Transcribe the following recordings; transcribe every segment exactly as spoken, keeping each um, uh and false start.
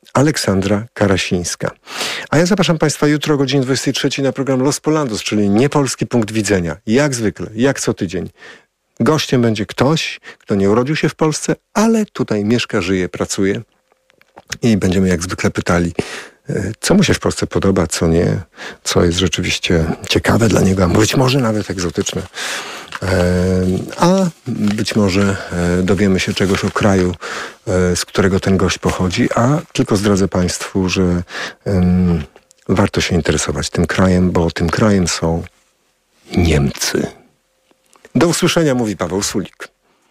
Aleksandra Karasińska. A ja zapraszam Państwa jutro o godzinie dwudziestej trzeciej na program Los Polandos, czyli niepolski punkt widzenia. Jak zwykle, jak co tydzień. Gościem będzie ktoś, kto nie urodził się w Polsce, ale tutaj mieszka, żyje, pracuje. I będziemy jak zwykle pytali, co mu się w Polsce podoba, co nie, co jest rzeczywiście ciekawe dla niego, a być może nawet egzotyczne. A być może dowiemy się czegoś o kraju, z którego ten gość pochodzi, a tylko zdradzę Państwu, że um, warto się interesować tym krajem, bo tym krajem są Niemcy. Do usłyszenia, mówi Paweł Sulik.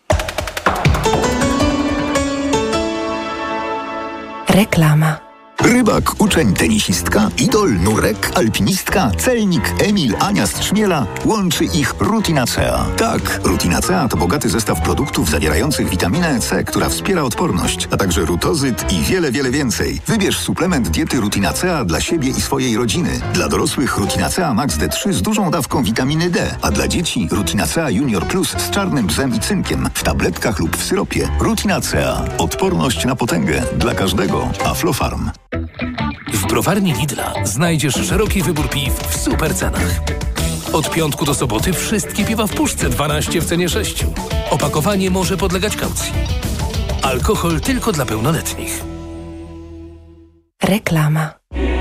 Reklama. Rybak, uczeń, tenisistka, idol, nurek, alpinistka, celnik, Emil, Ania z Trzmiela. Łączy ich Rutinacea. Tak, Rutinacea to bogaty zestaw produktów zawierających witaminę C, która wspiera odporność, a także rutozyt i wiele, wiele więcej. Wybierz suplement diety Rutinacea dla siebie i swojej rodziny. Dla dorosłych Rutinacea Max D trzy z dużą dawką witaminy D, a dla dzieci Rutinacea Junior Plus z czarnym bzem i cynkiem w tabletkach lub w syropie. Rutinacea. Odporność na potęgę. Dla każdego. Aflofarm. W browarni Lidla znajdziesz szeroki wybór piw w super cenach. Od piątku do soboty wszystkie piwa w puszce, dwanaście w cenie sześciu. Opakowanie może podlegać kaucji. Alkohol tylko dla pełnoletnich. Reklama.